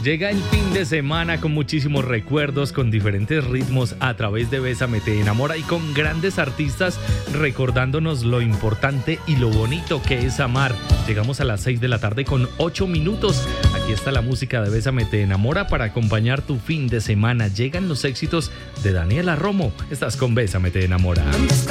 Llega el fin de semana con muchísimos recuerdos, con diferentes ritmos a través de Bésame Te Enamora y con grandes artistas recordándonos lo importante y lo bonito que es amar. Llegamos a las 6 de la tarde con 8 minutos. Aquí está la música de Bésame Te Enamora para acompañar tu fin de semana. Llegan los éxitos de Daniela Romo. Estás con Bésame Te Enamora.